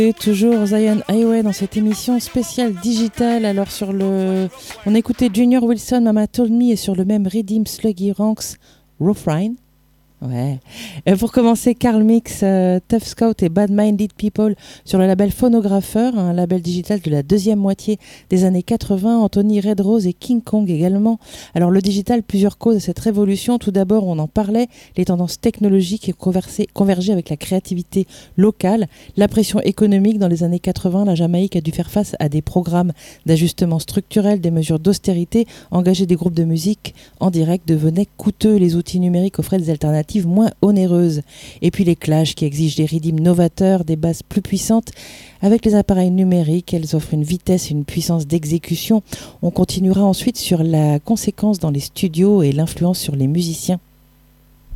Et toujours Zion Highway dans cette émission spéciale digitale. Alors on écoutait Junior Wilson, Mama Told Me, et sur le même Rhythm Sluggy Ranks, Refrain. Ouais. Et pour commencer, Carl Mix, Tough Scout et Bad Minded People sur le label Phonographeur, un label digital de la deuxième moitié des années 80. Anthony Red Rose et King Kong également. Alors le digital, plusieurs causes à cette révolution. Tout d'abord, on en parlait, les tendances technologiques convergeaient avec la créativité locale. La pression économique dans les années 80, la Jamaïque a dû faire face à des programmes d'ajustement structurel, des mesures d'austérité. Engager des groupes de musique en direct devenait coûteux. Les outils numériques offraient des alternatives moins onéreuses. Et puis les clashs qui exigent des rythmes novateurs, des basses plus puissantes. Avec les appareils numériques, elles offrent une vitesse et une puissance d'exécution. On continuera ensuite sur la conséquence dans les studios et l'influence sur les musiciens.